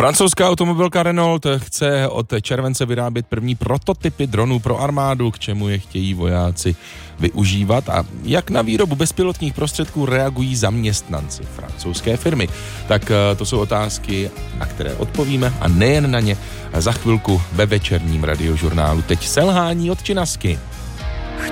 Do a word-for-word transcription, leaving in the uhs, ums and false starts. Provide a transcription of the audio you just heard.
Francouzská automobilka Renault chce od července vyrábět první prototypy dronů pro armádu, k čemu je chtějí vojáci využívat a jak na výrobu bezpilotních prostředků reagují zaměstnanci francouzské firmy. Tak to jsou otázky, na které odpovíme a nejen na ně za chvilku ve večerním radiožurnálu. Teď selhání od Činasky.